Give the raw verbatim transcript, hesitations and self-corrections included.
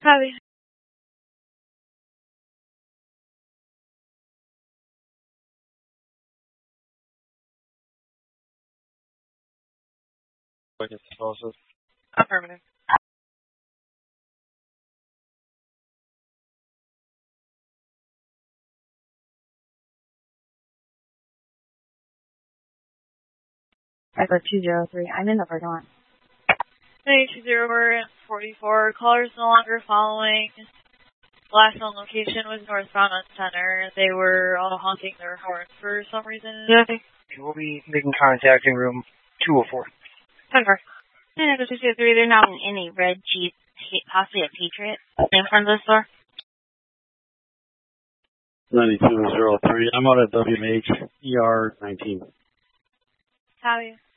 Copy. Affirmative. Echo two zero three, I'm in the parking lot. Hey, two zero forty-four. Callers no longer following. Last known location was northbound on Center. They were all honking their horns for some reason. Yeah, okay. We'll be making contact in room two oh four. ten four. And Echo two zero three, they're now in a red Jeep, possibly a Patriot, in front of the store. ninety-two oh three, I'm out at W M H, E R nineteen. Copy.